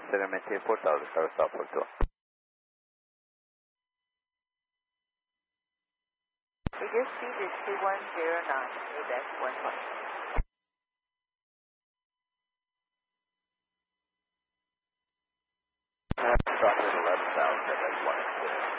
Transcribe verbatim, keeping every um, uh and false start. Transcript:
seriamente portado de Carlos Porto. Figure speed is two one zero nine, Quebec one one. Uh,